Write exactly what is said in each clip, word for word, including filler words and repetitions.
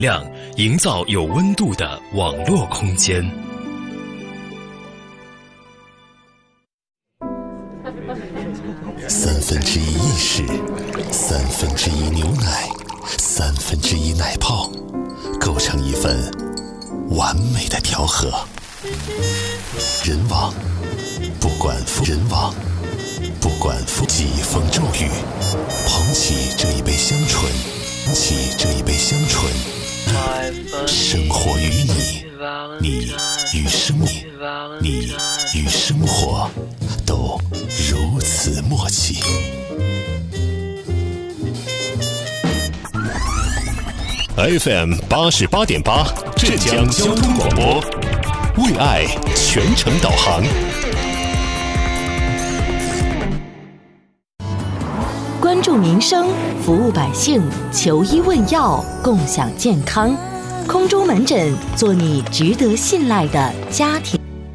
量，营造有温度的网络空间。 三分之一意式，三分之一牛奶，三分之一奶泡，构成一份完美的调和。人网，不管风人网，不管风疾风骤雨，捧起这一杯香醇，捧起这一杯香醇，生活与你，你与生命，你与生活都如此默契。F M 八十八点八，浙江交通广播，为爱全程导航。 关注民生，服务百姓，求医问药，共享健康。空中门诊，做你值得信赖的家庭。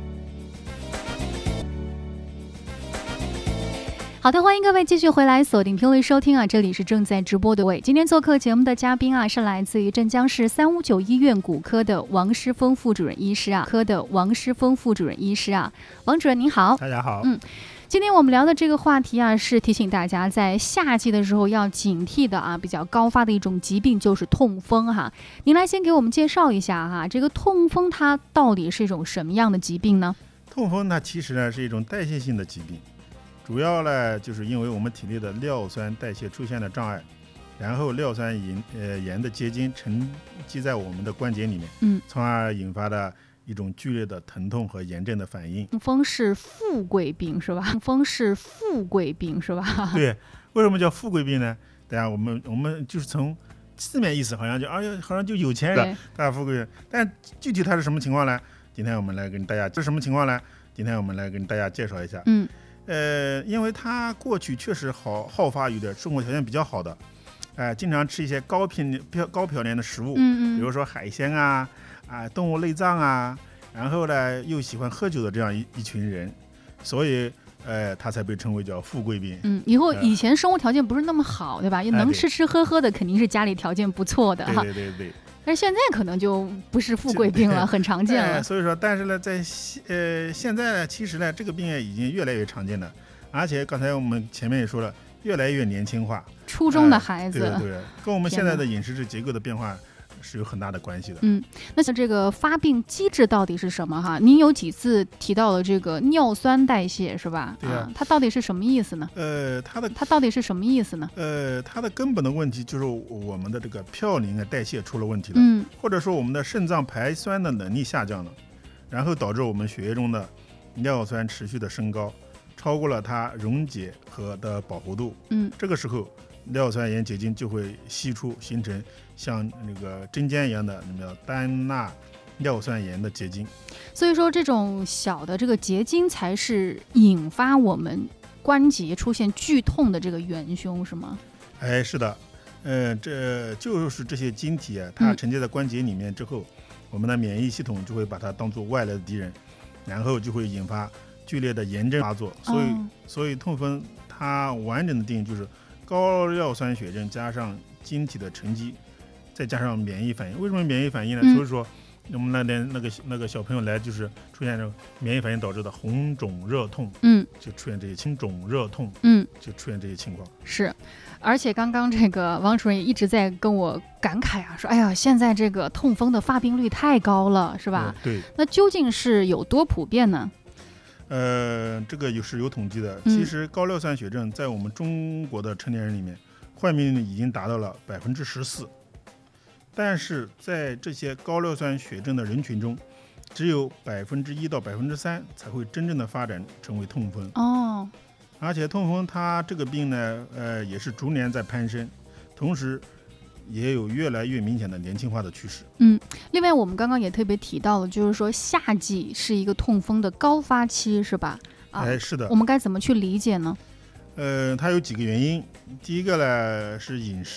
好的，欢迎各位继续回来锁定频率收听啊，这里是正在直播的位。今天做客节目的嘉宾啊，是来自于镇江市三五九医院骨科的王诗峰副主任医师啊，科的王诗峰副主任医师啊，王主任您好。 大家好。 嗯，今天我们聊的这个话题啊，是提醒大家在夏季的时候要警惕的啊，比较高发的一种疾病就是痛风哈。您来先给我们介绍一下哈，这个痛风它到底是一种什么样的疾病呢？ 痛风呢，其实呢是一种代谢性的疾病。主要呢，就是因为我们体内的尿酸代谢出现了障碍，然后尿酸盐呃盐的结晶沉积在我们的关节里面， 嗯， 从而引发的一种剧烈的疼痛和炎症的反应。 痛风是富贵病是吧？痛风是富贵病是吧？ 对，为什么叫富贵病呢？大家我们我们就是从字面意思好像就哎呀好像就有钱人，大家富贵人，但具体它是什么情况呢？今天我们来跟大家这是什么情况呢？今天我们来跟大家介绍一下。 嗯。 呃，因为他过去确实好好发有点生活条件比较好的，哎、呃，经常吃一些高品高嘌呤的食物， 嗯嗯， 比如说海鲜啊，啊，动物内脏啊，然后呢又喜欢喝酒的这样一一群人，所以呃，他才被称为叫富贵病。 嗯，以后以前生活条件不是那么好，对吧？也能吃吃喝喝的，肯定是家里条件不错的哈。 对对对对。 但是现在可能就不是富贵病了，很常见了。 哎、所以说，但是呢，在呃现在呢，其实呢，这个病已经越来越常见了，而且刚才我们前面也说了，越来越年轻化。 初中的孩子， 呃、对对对，跟我们现在的饮食结构的变化是有很大的关系的。 嗯，那像这个发病机制到底是什么哈？您有几次提到了这个尿酸代谢是吧？ 对啊， 啊它到底是什么意思呢？ 呃，它的它到底是什么意思呢？ 呃，它的根本的问题就是我们的这个嘌呤的代谢出了问题了， 嗯， 或者说我们的肾脏排酸的能力下降了，然后导致我们血液中的尿酸持续的升高，超过了它溶解和的饱和度。 嗯， 这个时候尿酸盐结晶就会析出，形成像那个针尖一样的那个单钠尿酸盐的结晶。 所以说，这种小的这个结晶才是引发我们关节出现剧痛的这个元凶，是吗？ 哎，是的，呃，这就是这些晶体啊，它承接在关节里面之后，嗯、我们的免疫系统就会把它当作外来的敌人，然后就会引发剧烈的炎症发作。所以，哦、所以痛风它完整的定义就是高尿酸血症加上晶体的沉积，再加上免疫反应。为什么免疫反应呢？嗯、所以说我们那边那个那个小朋友来就是出现这种免疫反应导致的红肿热痛， 嗯， 就出现这些青肿热痛， 嗯， 就出现这些情况。 是，而且刚刚这个王主任也一直在跟我感慨啊，说哎呀，现在这个痛风的发病率太高了，是吧？ 对。 那究竟是有多普遍呢？ 呃，这个有是有统计的。 嗯、 其实高尿酸血症在我们中国的成年人里面，患病率已经达到了百分之十四。但是在这些高尿酸血症的人群中，只有百分之一到百分之三才会真正的发展成为痛风。 哦， 而且痛风它这个病呢，呃，也是逐年在攀升，同时也有越来越明显的年轻化的趋势。 嗯，另外我们刚刚也特别提到了，就是说夏季是一个痛风的高发期，是吧？ 啊、哎，是的。 我们该怎么去理解呢？ 呃，它有几个原因。第一个呢是饮食。